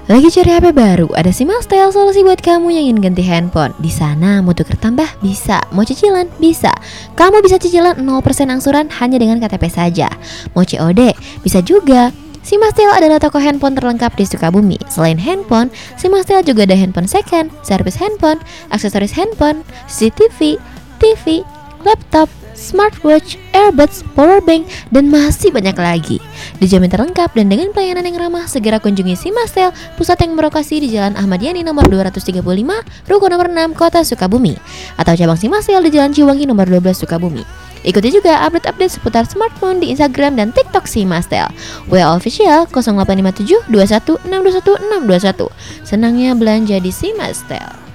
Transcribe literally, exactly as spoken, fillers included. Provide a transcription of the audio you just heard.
Lagi cari H P baru? Ada Simastel, solusi buat kamu yang ingin ganti handphone. Di sana mau tuker tambah? Bisa. Mau cicilan? Bisa. Kamu bisa cicilan nol persen angsuran hanya dengan K T P saja. Mau C O D? Bisa juga. Simastel adalah toko handphone terlengkap di Sukabumi. Selain handphone, Simastel juga ada handphone second, servis handphone, aksesoris handphone, C C T V, T V, laptop, smartwatch, earbuds, powerbank, dan masih banyak lagi. Dijamin terlengkap dan dengan pelayanan yang ramah, segera kunjungi Simastel, pusat yang berlokasi di Jalan Ahmad Yani nomor dua ratus tiga puluh lima, Ruko nomor enam, Kota Sukabumi, atau cabang Simastel di Jalan Ciwangi nomor dua belas Sukabumi. Ikuti juga update-update seputar smartphone di Instagram dan TikTok Simastel. W A official nol delapan lima tujuh dua satu enam dua satu enam dua satu. Senangnya belanja di Simastel.